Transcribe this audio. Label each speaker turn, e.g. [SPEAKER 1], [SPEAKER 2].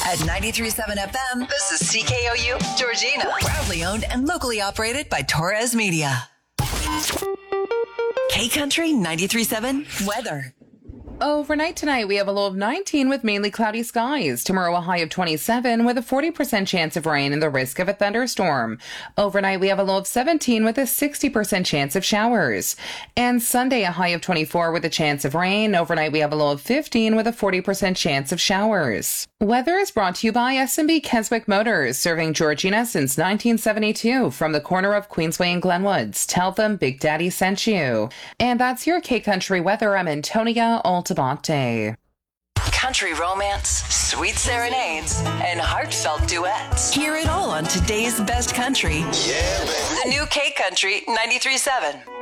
[SPEAKER 1] At 93.7 FM, this is CKOU Georgina. Proudly owned and locally operated by Torres Media. K-Country 93.7 weather.
[SPEAKER 2] Overnight tonight, we have a low of 19 with mainly cloudy skies. Tomorrow, a high of 27 with a 40% chance of rain and the risk of a thunderstorm. Overnight, we have a low of 17 with a 60% chance of showers. And Sunday, a high of 24 with a chance of rain. Overnight, we have a low of 15 with a 40% chance of showers. Weather is brought to you by S&B Keswick Motors, serving Georgina since 1972 from the corner of Queensway and Glenwoods. Tell them Big Daddy sent you. And that's your K-Country weather. I'm Antonia Altabate.
[SPEAKER 1] Country romance, sweet serenades, and heartfelt duets. Hear it all on today's best country.
[SPEAKER 3] Yeah, baby.
[SPEAKER 1] The new K-Country 93.7.